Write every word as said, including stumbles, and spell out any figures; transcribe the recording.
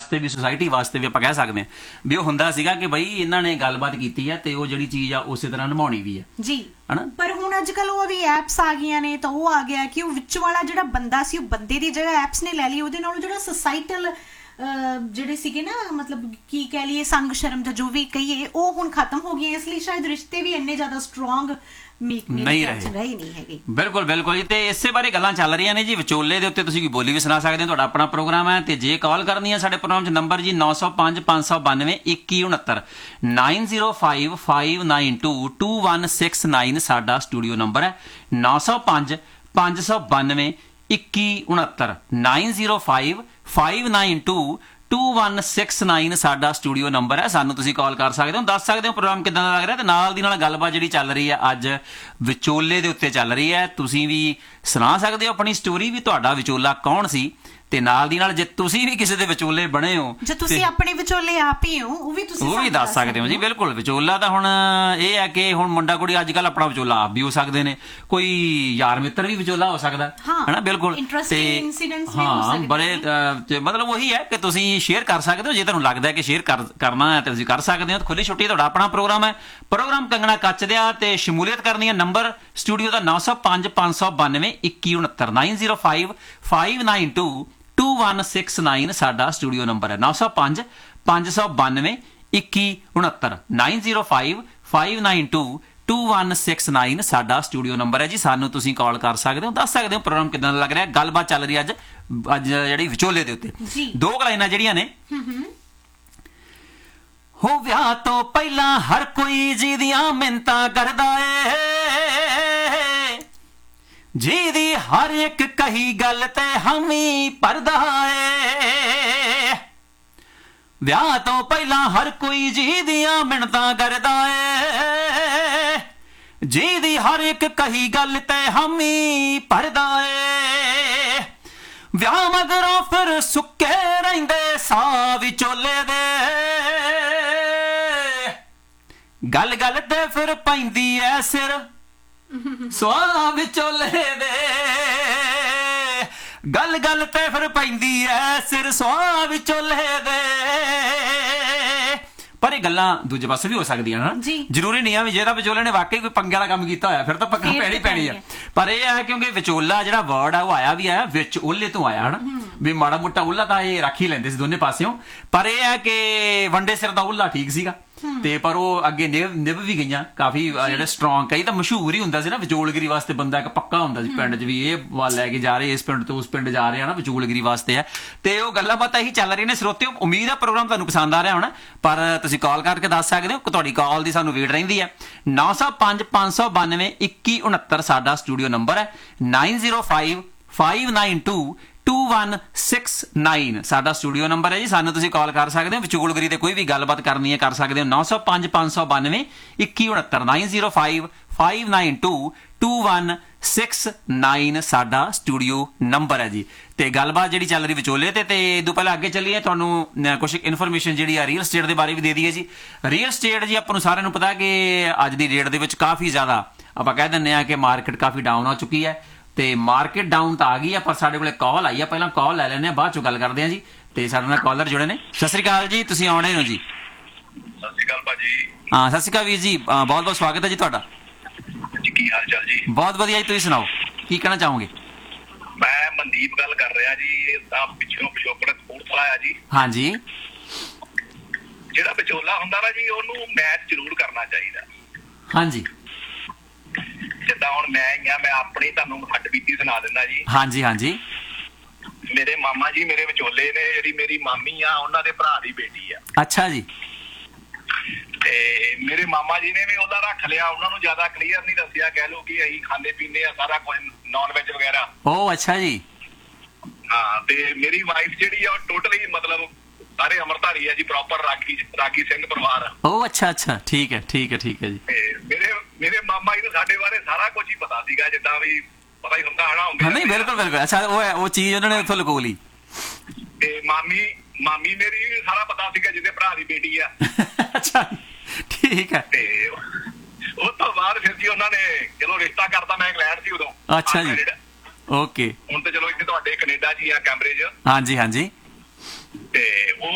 ਵਾਸਤੇ ਵੀ ਸੁਸਾਇਟੀ ਵਾਸਤੇ ਵੀ ਆਪਾਂ ਕਹਿ ਸਕਦੇ ਹਾਂ ਵੀ ਉਹ ਹੁੰਦਾ ਸੀਗਾ ਕਿ ਬਈ ਇਹਨਾਂ ਨੇ ਗੱਲਬਾਤ ਕੀਤੀ ਹੈ ਤੇ ਉਹ ਜਿਹੜੀ ਚੀਜ਼ ਆ ਉਸੇ ਤਰ੍ਹਾਂ ਨਿਭਾਉਣੀ ਵੀ ਹੈ ਜੀ ਹਨਾ। ਪਰ ਹੁਣ ਅੱਜ ਕੱਲ ਉਹ ਵੀ ਐਪਸ ਆ ਗਈਆਂ ਨੇ ਤਾਂ ਉਹ ਆ ਗਿਆ ਕਿ ਉਹ ਵਿੱਚ ਵਾਲਾ ਜਿਹੜਾ ਬੰਦਾ ਸੀ ਉਹ ਬੰਦੇ ਦੀ ਜਗ੍ਹਾ ਐਪਸ ਨੇ ਲੈ ਲਈ, ਉਹਦੇ ਨਾਲ ਜਿਹੜਾ ਸੋਸਾਈਟਲ ਜਿਹੜੇ ਸੀਗੇ ਨਾ ਮਤਲਬ ਕੀ ਕਹਿ ਲਈਏ ਸੰਗ ਸ਼ਰਮ ਜਾਂ ਜੋ ਵੀ ਕਹੀਏ ਉਹ ਹੁਣ ਖਤਮ ਹੋ ਗਏ, ਇਸ ਲਈ ਸ਼ਾਇਦ ਰਿਸ਼ਤੇ ਵੀ ਇੰਨੇ ਜ਼ਿਆਦਾ ਸਟਰੋਂਗ ਨਹੀਂ ਰਹੇ। ਬਿਲਕੁਲ ਬਿਲਕੁਲ ਜੀ। ਤੇ ਇਸੇ ਬਾਰੇ ਗੱਲਾਂ ਚੱਲ ਰਹੀਆਂ ਨੇ ਜੀ ਵਿਚੋਲੇ ਦੇ ਉੱਤੇ, ਤੁਸੀਂ ਕੋਈ ਬੋਲੀ ਵੀ ਸੁਣਾ ਸਕਦੇ ਹੋ, ਤੁਹਾਡਾ ਆਪਣਾ ਪ੍ਰੋਗਰਾਮ ਹੈ। ਤੇ ਜੇ ਕਾਲ ਕਰਨੀ ਹੈ ਸਾਡੇ ਪ੍ਰੋਗਰਾਮ 'ਚ ਨੰਬਰ ਜੀ ਨੌ ਸੌ ਪੰਜ ਪੰਜ ਸੌ ਬਾਨਵੇਂ ਇੱਕੀ ਉਣੱਤਰ nine zero five five nine to to one six nine ਸਾਡਾ ਸਟੂਡੀਓ ਨੰਬਰ ਹੈ। ਨੌ ਸੌ ਪੰਜ ਪੰਜ ਸੌ ਬਾਨਵੇਂ ਇੱਕੀ ਉਣੱਤਰ nine zero five five nine to to one six nine ਸਾਡਾ ਸਟੂਡੀਓ ਨੰਬਰ ਹੈ। ਸਾਨੂੰ ਤੁਸੀਂ ਕਾਲ ਕਰ ਸਕਦੇ ਹੋ, ਦੱਸ ਸਕਦੇ ਹੋ ਪ੍ਰੋਗਰਾਮ ਕਿੱਦਾਂ ਦਾ ਲੱਗ ਰਿਹਾ। ਤੇ ਨਾਲ ਦੀ ਨਾਲ ਗੱਲਬਾਤ ਜਿਹੜੀ ਚੱਲ ਰਹੀ ਹੈ ਅੱਜ ਵਿਚੋਲੇ ਦੇ ਉੱਤੇ ਚੱਲ ਰਹੀ ਹੈ, ਤੁਸੀਂ ਵੀ ਸੁਣਾ ਸਕਦੇ ਹੋ ਆਪਣੀ ਸਟੋਰੀ ਵੀ, ਤੁਹਾਡਾ ਵਿਚੋਲਾ ਕੌਣ ਸੀ। ਤੇ ਨਾਲ ਦੀ ਨਾਲ ਜੇ ਤੁਸੀਂ ਵੀ ਕਿਸੇ ਦੇ ਵਿਚੋਲੇ ਬਣੇ ਹੋ, ਜੇ ਤੁਸੀਂ ਆਪਣੇ ਵਿਚੋਲੇ ਆਪ ਹੀ ਹੋ, ਉਹ ਵੀ ਤੁਸੀਂ ਉਹ ਵੀ ਦੱਸ ਸਕਦੇ ਹੋ ਜੀ। ਬਿਲਕੁਲ ਵਿਚੋਲਾ ਤਾਂ ਹੁਣ ਇਹ ਹੈ ਕਿ ਹੁਣ ਮੁੰਡਾ ਕੁੜੀ ਅੱਜ ਕੱਲ ਆਪਣਾ ਵਿਚੋਲਾ ਆਪ ਵੀ ਹੋ ਸਕਦੇ ਨੇ, ਕੋਈ ਯਾਰ ਮਿੱਤਰ ਵੀ ਵਿਚੋਲਾ ਹੋ ਸਕਦਾ ਹੈ ਬਿਲਕੁਲ। ਤੇ ਹਾਂ ਬੜੇ ਮਤਲਬ ਉਹੀ ਹੈ ਕਿ ਤੁਸੀਂ ਸ਼ੇਅਰ ਕਰ ਸਕਦੇ ਹੋ, ਜੇ ਤੁਹਾਨੂੰ ਲੱਗਦਾ ਕਿ ਸ਼ੇਅਰ ਕਰਨਾ ਹੈ ਤਾਂ ਤੁਸੀਂ ਕਰ ਸਕਦੇ ਹੋ। ਖੁੱਲੀ ਛੁੱਟੀ ਤੁਹਾਡਾ ਆਪਣਾ ਪ੍ਰੋਗਰਾਮ ਹੈ, ਪ੍ਰੋਗਰਾਮ ਕੰਗਣਾ ਕੱਚ ਦਿਆ। ਤੇ ਸ਼ਮੂਲੀਅਤ ਕਰਨੀ ਹੈ ਨੰਬਰ ਸਟੂਡੀਓ ਦਾ ਨੌ ਸੌ ਪੰਜ ਪੰਜ ਸੌ ਬਾਨਵੇਂ ਇੱਕੀ ਉਣੱਤਰ nine zero five five nine to to one six nine ਸਾਡਾ ਸਟੂਡੀਓ ਨੰਬਰ ਹੈ। ਨੌ ਸੌ ਪੰਜ ਪੰਜ ਸੌ ਬਾਨਵੇਂ ਇੱਕੀ ਉਣੱਤਰ nine zero five five nine to to one six nine ਸਾਡਾ ਸਟੂਡੀਓ ਨੰਬਰ ਹੈ ਜੀ। ਸਾਨੂੰ ਤੁਸੀਂ ਕਾਲ ਕਰ ਸਕਦੇ ਹੋ, ਦੱਸ ਸਕਦੇ ਹੋ ਪ੍ਰੋਗਰਾਮ ਕਿੱਦਾਂ ਦਾ ਲੱਗ ਰਿਹਾ। ਗੱਲਬਾਤ ਚੱਲ ਰਹੀ ਹੈ ਅੱਜ ਅੱਜ ਜਿਹੜੀ ਵਿਚੋਲੇ ਦੇ ਉੱਤੇ। ਦੋ ਲਾਈਨਾਂ ਜਿਹੜੀਆਂ ਨੇ, ਹੋ ਵਿਆਹ ਤੋਂ ਪਹਿਲਾਂ ਹਰ ਕੋਈ ਜੀ ਦੀਆਂ ਮਿੰਨਤਾਂ ਕਰਦਾ ਏ, ਜਿਹਦੀ ਹਰ ਇੱਕ ਕਹੀ ਗੱਲ ਤੇ ਹਾਮੀ ਭਰਦਾ ਏ। ਵਿਆਹ ਤੋਂ ਪਹਿਲਾਂ ਹਰ ਕੋਈ ਜੀ ਦੀਆਂ ਮਿੰਨਤਾਂ ਕਰਦਾ ਏ, ਜਿਹਦੀ ਹਰ ਇੱਕ ਕਹੀ ਗੱਲ ਤੇ ਹਾਮੀ ਭਰਦਾ ਏ। ਵਿਆਹ ਮਗਰੋਂ ਫਿਰ ਸੁੱਕੇ ਰਹਿੰਦੇ ਸਾਹ ਵਿਚੋਲੇ ਦੇ, ਗੱਲ ਗੱਲ ਤੇ ਫਿਰ ਪੈਂਦੀ ਐ ਸਿਰ ਸੁਆਹ ਵਿਚੋਲੇ ਦੇ, ਗੱਲ ਗੱਲ ਤੇ ਫਿਰ ਪੈਂਦੀ ਐ ਸਿਰ ਸੁਆਹ ਵਿਚੋਲੇ ਦੇ। ਪਰ ਇਹ ਗੱਲਾਂ ਦੂਜੇ ਪਾਸੇ ਵੀ ਹੋ ਸਕਦੀਆਂ ਨਾ, ਜ਼ਰੂਰੀ ਨਹੀਂ ਆ ਵੀ ਜਿਹੜਾ ਵਿਚੋਲੇ ਨੇ ਵਾਕਈ ਕੋਈ ਪੰਗੇ ਵਾਲਾ ਕੰਮ ਕੀਤਾ ਹੋਇਆ ਫਿਰ ਤਾਂ ਪੱਕਾ ਪੈਣੀ ਪੈਣੀ ਆ। ਪਰ ਇਹ ਹੈ ਕਿਉਂਕਿ ਵਿਚੋਲਾ ਜਿਹੜਾ ਵਰਡ ਆ ਉਹ ਆਇਆ ਵੀ ਆਇਆ ਵਿੱਚ ਓਲੇ ਤੋਂ ਆਇਆ ਹਨਾ, ਵੀ ਮਾੜਾ ਮੋਟਾ ਓਲਾ ਤਾਂ ਇਹ ਰੱਖ ਹੀ ਲੈਂਦੇ ਸੀ ਦੋਨੇ ਪਾਸਿਓਂ। ਪਰ ਇਹ ਹੈ ਕਿ ਵੰਡੇ ਸਿਰ ਦਾ ਓਲਾ ਠੀਕ ਸੀਗਾ, ਤੇ ਪਰ ਉਹ ਅੱਗੇ ਨਿਭ ਨਿਭ ਵੀ ਗਈਆਂ ਕਾਫੀ ਜਿਹੜੇ ਸਟਰੋਂਗ। ਕਈ ਤਾਂ ਮਸ਼ਹੂਰ ਹੀ ਹੁੰਦਾ ਸੀ ਨਾ ਵਿਚੋਲਗਿਰੀ ਵਾਸਤੇ, ਬੰਦਾ ਇੱਕ ਪੱਕਾ ਹੁੰਦਾ ਸੀ ਪਿੰਡ 'ਚ ਵੀ ਇਹ ਵੱਲ ਲੈ ਕੇ ਜਾ ਰਹੇ, ਇਸ ਪਿੰਡ ਤੋਂ ਉਸ ਪਿੰਡ ਜਾ ਰਹੇ ਆ ਨਾ ਵਿਚੋਲਗਿਰੀ ਵਾਸਤੇ ਹੈ। ਤੇ ਉਹ ਗੱਲਾਂ ਬਾਤਾਂ ਇਹੀ ਚੱਲ ਰਹੀਆਂ ਨੇ ਸਰੋਤਿਓ। ਉਮੀਦ ਆ ਪ੍ਰੋਗਰਾਮ ਤੁਹਾਨੂੰ ਪਸੰਦ ਆ ਰਿਹਾ ਹੋਣਾ, ਪਰ ਤੁਸੀਂ ਕਾਲ ਕਰਕੇ ਦੱਸ ਸਕਦੇ ਹੋ। ਤੁਹਾਡੀ ਕਾਲ ਦੀ ਸਾਨੂੰ ਵੇਟ ਰਹਿੰਦੀ ਹੈ। ਨੌ ਸੌ ਪੰਜ ਪੰਜ ਸੌ ਬਾਨਵੇਂ ਇੱਕੀ ਉਣੱਤਰ ਸਾਡਾ ਸਟੂਡੀਓ ਨੰਬਰ ਹੈ। Nine zero five five nine to to one six nine ਸਾਡਾ ਸਟੂਡੀਓ ਨੰਬਰ ਹੈ ਜੀ। ਸਾਨੂੰ ਤੁਸੀਂ ਕਾਲ ਕਰ ਸਕਦੇ ਹੋ, ਵਿਚੋਲਗਿਰੀ ਤੇ ਕੋਈ ਵੀ ਗੱਲਬਾਤ ਕਰਨੀ ਹੈ ਕਰ ਸਕਦੇ ਹੋ। ਨੌ ਸੌ ਪੰਜ ਪੰਜ ਸੌ ਬਾਨਵੇਂ ਇੱਕੀ ਉਣੱਤਰ nine zero five five nine to to one six nine ਸਾਡਾ ਸਟੂਡੀਓ ਨੰਬਰ ਹੈ ਜੀ। ਤੇ ਗੱਲਬਾਤ ਜਿਹੜੀ ਚੱਲ ਰਹੀ ਵਿਚੋਲੇ ਤੇ ਤੇ ਇਹ ਤੋਂ ਪਹਿਲਾਂ ਅੱਗੇ ਚੱਲੀਏ, ਤੁਹਾਨੂੰ ਕੁਛ ਇਨਫੋਰਮੇਸ਼ਨ ਜਿਹੜੀ ਆ ਰੀਅਲ ਸਟੇਟ ਦੇ ਬਾਰੇ ਵੀ ਦੇ ਦਈਏ ਜੀ। ਰੀਅਲ ਸਟੇਟ ਜੀ ਆਪਾਂ ਨੂੰ ਸਾਰਿਆਂ ਨੂੰ ਪਤਾ ਕਿ ਅੱਜ ਦੀ ਡੇਟ ਦੇ ਵਿੱਚ ਕਾਫੀ ਜ਼ਿਆਦਾ ਆਪਾਂ ਕਹਿ ਦਿੰਦੇ ਹਾਂ ਕਿ ਮਾਰਕੀਟ ਕਾਫੀ ਡਾਊਨ ਹੋ ਚੁੱਕੀ ਹੈ। ਤੇ ਮਾਰਕੀਟ ਡਾਊਨ ਤਾਂ ਆ ਗਈ ਆ, ਪਰ ਸਾਡੇ ਕੋਲੇ ਕਾਲ ਆਈ ਆ, ਪਹਿਲਾਂ ਕਾਲ ਲੈ ਲੈਂਦੇ ਆ, ਬਾਅਦ ਚੋਂ ਗੱਲ ਕਰਦੇ ਆ ਜੀ। ਤੇ ਸਾਡੇ ਨਾਲ ਕਾਲਰ ਜੁੜੇ ਨੇ। ਸਤਿ ਸ੍ਰੀ ਅਕਾਲ ਜੀ, ਤੁਸੀਂ ਆਉਣੇ ਹੋ ਜੀ। ਸਤਿ ਸ੍ਰੀ ਅਕਾਲ ਭਾਜੀ। ਹਾਂ ਸਤਿ ਸ੍ਰੀ ਅਕਾਲ ਵੀਰ ਜੀ, ਬਹੁਤ ਬਹੁਤ ਸਵਾਗਤ ਹੈ ਜੀ ਤੁਹਾਡਾ ਜੀ। ਕੀ ਹਾਲ ਚਾਲ ਜੀ? ਬਹੁਤ ਵਧੀਆ ਜੀ, ਤੁਸੀਂ ਸੁਣਾਓ ਕੀ ਕਹਿਣਾ ਚਾਹੋਗੇ? ਮੈਂ ਮਨਦੀਪ ਗੱਲ ਕਰ ਰਿਹਾ ਜੀ, ਤਾਂ ਪਿੱਛੋਂ ਪਿਛੋਕੜ ਕਪੂਰਥਲਾ ਆ ਜੀ। ਹਾਂਜੀ, ਜਿਹੜਾ ਵਿਚੋਲਾ ਹੁੰਦਾ ਨਾ ਜੀ ਉਹਨੂੰ ਮੈਚ ਜ਼ਰੂਰ ਕਰਨਾ ਚਾਹੀਦਾ। ਹਾਂਜੀ, ਜਿੱਦਾਂ ਹੁਣ ਮੈਂ ਹੀ ਆ, ਮੈਂ ਆਪਣੀ ਤੁਹਾਨੂੰ ਹੱਡ ਬੀਤੀ ਸੁਣਾ ਦਿੰਦਾ ਜੀ। ਹਾਂਜੀ ਹਾਂਜੀ। ਮੇਰੇ ਮਾਮਾ ਜੀ ਮੇਰੇ ਵਿਚੋਲੇ ਨੇ, ਜਿਹੜੀ ਮੇਰੀ ਮਾਮੀ ਆ ਉਹਨਾਂ ਦੇ ਭਰਾ ਦੀ ਬੇਟੀ ਆ। ਅੱਛਾ ਜੀ। ਤੇ ਮੇਰੇ ਮਾਮਾ ਜੀ ਨੇ ਵੀ ਉਹਦਾ ਰੱਖ ਲਿਆ, ਉਹਨਾਂ ਨੂੰ ਜ਼ਿਆਦਾ ਕਲੀਅਰ ਨਹੀਂ ਦੱਸਿਆ, ਕਹਿ ਲਓ ਕਿ ਅਸੀਂ ਖਾਂਦੇ ਪੀਂਦੇ ਆ ਸਾਰਾ ਕੁਝ ਨੌਨ ਵੈਜ ਵਗੈਰਾ। ਓ ਅੱਛਾ ਜੀ। ਹਾਂ, ਤੇ ਮੇਰੀ ਵਾਈਫ ਜਿਹੜੀ ਆ ਉਹ ਟੋਟਲੀ ਮਤਲਬ ਸਾਰੇ ਅਮਰਧਾਰੀ ਆ ਜੀ, ਪ੍ਰੋਪਰ ਰਾਗੀ ਰਾਗੀ ਸਿੰਘ ਪਰਿਵਾਰ। ਓ ਅੱਛਾ ਅੱਛਾ, ਠੀਕ ਹੈ ਠੀਕ ਹੈ ਠੀਕ ਹੈ ਜੀ। ਤੇ ਮੇਰੇ ਮੇਰੇ ਮਾਮਾ ਜੀ ਨੂੰ ਸਾਡੇ ਬਾਰੇ ਸਾਰਾ ਕੁਝ ਹੀ ਪਤਾ ਸੀਗਾ, ਜਿੱਦਾਂ ਵੀ ਪਤਾ ਹੀ ਹੁੰਦਾ ਹਨਾ। ਨਹੀਂ ਬਿਲਕੁਲ ਬਿਲਕੁਲ। ਅੱਛਾ, ਉਹ ਉਹ ਚੀਜ਼ ਉਹਨਾਂ ਨੇ ਉੱਥੋਂ ਲੁਕੋ ਲਈ। ਤੇ ਮਾਮੀ ਮਾਮੀ ਮੇਰੀ ਵੀ ਸਾਰਾ ਪਤਾ ਸੀਗਾ ਜਿਹਦੇ ਭਰਾ ਦੀ ਬੇਟੀ ਆ। ਅੱਛਾ ਠੀਕ ਹੈ। ਤੇ ਉਸ ਤੋਂ ਬਾਅਦ ਫਿਰ ਜੀ ਉਹਨਾਂ ਨੇ ਚਲੋ ਰਿਸ਼ਤਾ ਕਰਤਾ, ਮੈਂ ਇੰਗਲੈਂਡ ਸੀ ਉਦੋਂ। ਅੱਛਾ ਜੀ, ਓਕੇ। ਹੁਣ ਤੇ ਚਲੋ ਇੱਥੇ ਤੁਹਾਡੇ ਕੈਨੇਡਾ ਜੀ ਆ ਕੈਂਬਰਿਜ। ਹਾਂਜੀ ਹਾਂਜੀ। ਤੇ ਉਹ